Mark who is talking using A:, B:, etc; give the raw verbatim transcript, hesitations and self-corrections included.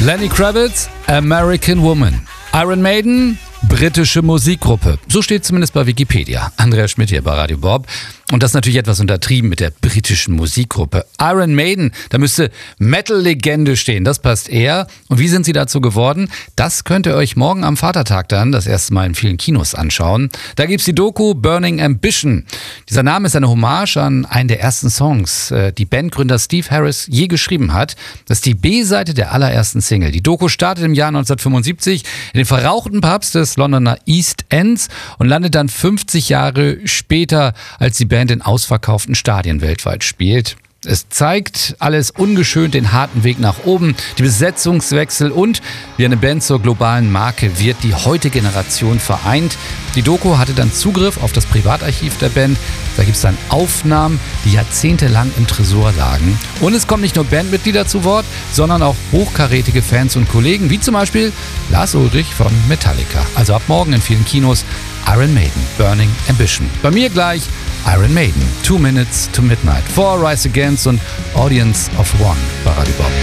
A: Lenny Kravitz, American Woman. Iron Maiden, britische Musikgruppe. So steht zumindest bei Wikipedia. Andreas Schmidt hier bei Radio Bob. Und das ist natürlich etwas untertrieben mit der britischen Musikgruppe. Iron Maiden, da müsste Metal-Legende stehen. Das passt eher. Und wie sind sie dazu geworden? Das könnt ihr euch morgen am Vatertag dann das erste Mal in vielen Kinos anschauen. Da gibt's die Doku Burning Ambition. Dieser Name ist eine Hommage an einen der ersten Songs, die Bandgründer Steve Harris je geschrieben hat. Das ist die B-Seite der allerersten Single. Die Doku startet im Jahr neunzehnhundertfünfundsiebzig in den verrauchten Pubs des Londoner East Ends und landet dann fünfzig Jahre später, als die Band in ausverkauften Stadien weltweit spielt. Es zeigt alles ungeschönt den harten Weg nach oben, die Besetzungswechsel und wie eine Band zur globalen Marke wird, die heute Generation vereint. Die Doku hatte dann Zugriff auf das Privatarchiv der Band. Da gibt es dann Aufnahmen, die jahrzehntelang im Tresor lagen. Und es kommen nicht nur Bandmitglieder zu Wort, sondern auch hochkarätige Fans und Kollegen, wie zum Beispiel Lars Ulrich von Metallica. Also ab morgen in vielen Kinos Iron Maiden, Burning Ambition. Bei mir gleich Iron Maiden, Two Minutes to Midnight, For Rise Against und Audience of One bei Radio Bob.